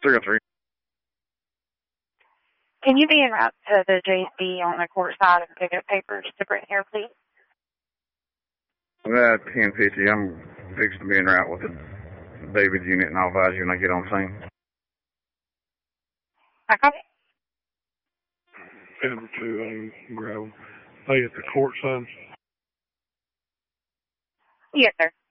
303. Can you be en route to the JC on the court side and pick up papers to print here, please? That 1050, I'm fixing to be en route with the David unit, and I'll advise you when I get on scene. I copy. Number 2, I grab them. Hey, at the court, son? Yes, sir.